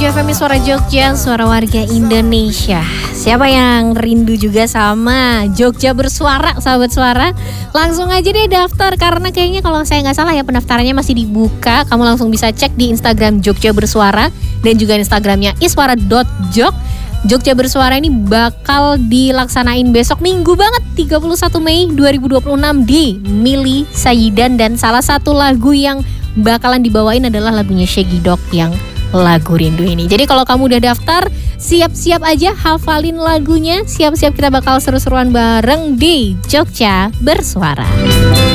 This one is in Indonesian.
Jogja FM, suara Jogja, suara warga Indonesia. Siapa yang rindu juga sama Jogja bersuara, sahabat suara? Langsung aja deh daftar, karena kayaknya kalau saya nggak salah ya pendaftarannya masih dibuka. Kamu langsung bisa cek di Instagram Jogja Bersuara dan juga Instagramnya iswara.jog. Jogja Bersuara ini bakal dilaksanain besok Minggu banget 31 Mei 2026 di Mili Sayidan, dan salah satu lagu yang bakalan dibawain adalah lagunya Shaggy Dog yang lagu Rindu ini. Jadi kalau kamu udah daftar, siap-siap aja hafalin lagunya. Siap-siap kita bakal seru-seruan bareng di Jogja Bersuara.